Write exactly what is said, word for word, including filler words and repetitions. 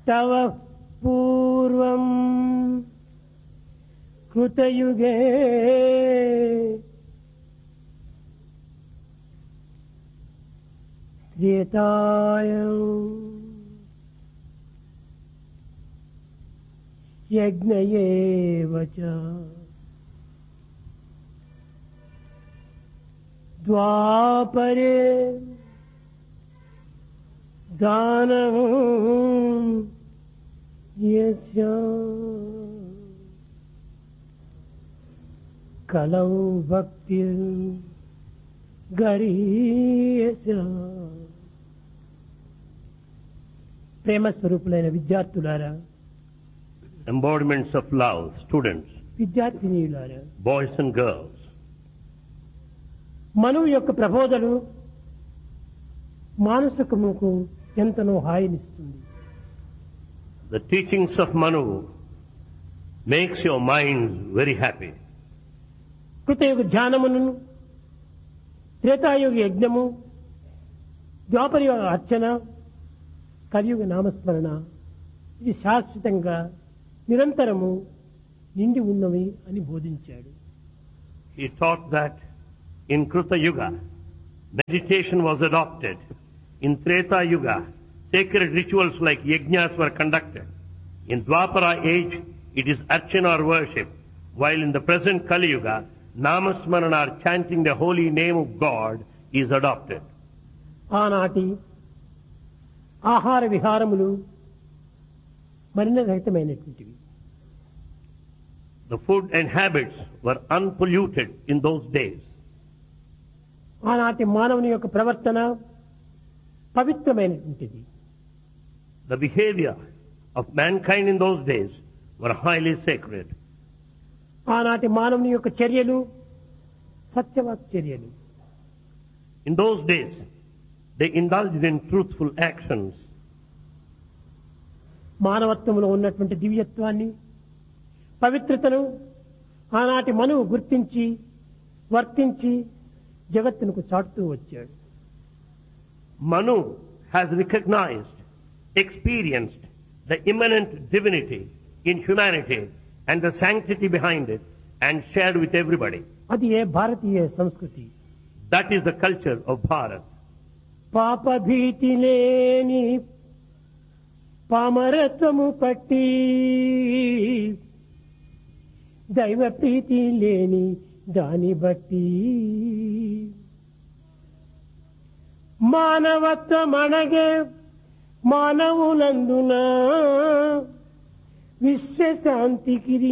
तव पूर्वं कृतयुगे त्रेतायां यज्ञयेव च द्वापरे दानं यस्य कलौ भक्तिर् गरीयस्य ప్రేమ స్వరూపులైన విద్యార్థులారా, embodiments of love, students, విద్యార్థినీయులారా, boys and girls, మనువు యొక్క ప్రబోధలు మానసికముకు ఎంతనో హాయినిస్తుంది. the teachings of Manu makes your minds very happy. కృతయుగ ధ్యానమును, త్రేతాయుగ యజ్ఞము, ద్వాపరయుగ అర్చన, కలియుగ నామస్మరణ ఇది శాశ్వతంగా నిరంతరము నిండి ఉన్నవి అని బోధించాడు. He taught that in Kruta Yuga, meditation was adopted. In Treta Yuga, sacred rituals like yajnas were conducted. In Dwapara age, it is archana or worship, while in the present Kali Yuga, namasmarana or chanting the holy name of God is adopted. ఆనాటి ఆహార విహారములు మలినరహితమైనటువంటివి. The food and habits were unpolluted in those days. ఆనాటి మానవుని యొక్క ప్రవర్తన పవిత్రమైనటువంటిది. The behavior of mankind in those days were highly sacred. ఆనాటి మానవుని యొక్క చర్యలు సత్యవాక్ చర్యలు. In those days, they indulged in truthful actions. మానవత్వంలో ఉన్నటువంటి దివ్యత్వాన్ని, పవిత్రతను ఆనాటి మనువు గుర్తించి వర్తించి జగత్తునకు చాటుతూ వచ్చాడు. Manu has recognized, experienced the immanent divinity in humanity and the sanctity behind it and shared with everybody. అది ఏ భారతీయ సంస్కృతి. That is the culture of Bharat. పాప భీతి లేని పామరత్వము పట్టి, దైవ ప్రీతి లేని దాని బట్టి, మానవత్వమనగే మానవులందున విశ్వశాంతికి